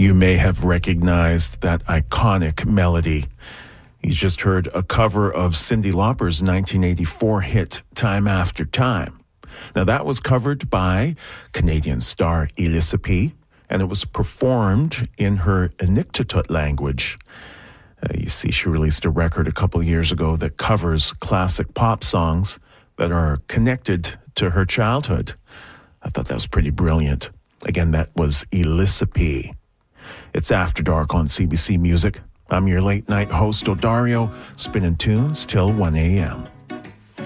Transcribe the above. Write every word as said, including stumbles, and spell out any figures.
You may have recognized that iconic melody. You just heard a cover of Cyndi Lauper's nineteen eighty-four hit, Time After Time. Now, that was covered by Canadian star Elissa P., and it was performed in her Inuktitut language. Uh, you see, she released a record a couple years ago that covers classic pop songs that are connected to her childhood. I thought that was pretty brilliant. Again, that was Elissa P. It's After Dark on C B C Music. I'm your late-night host, Odario, spinning tunes till one a.m.